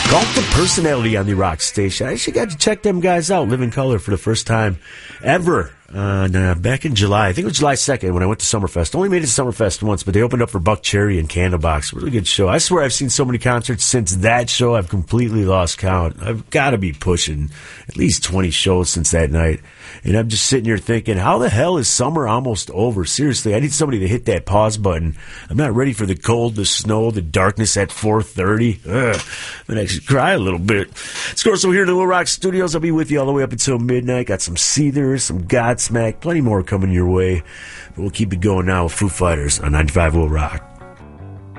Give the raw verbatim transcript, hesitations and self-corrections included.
Golf the Personality on the Rock Station. I actually got to check them guys out, Living Color, for the first time ever. Uh, uh, back in July, I think it was July second when I went to Summerfest. Only made it to Summerfest once, but they opened up for Buck Cherry and Candlebox. Really good show. I swear I've seen so many concerts since that show, I've completely lost count. I've got to be pushing at least twenty shows since that night. And I'm just sitting here thinking, how the hell is summer almost over? Seriously, I need somebody to hit that pause button. I'm not ready for the cold, the snow, the darkness at four thirty. Ugh. I'm going to actually cry a little bit. Scorso here in the Little Rock Studios. I'll be with you all the way up until midnight. Got some Seethers, some Godsmack, plenty more coming your way. But we'll keep it going now with Foo Fighters on ninety-five Will Rock.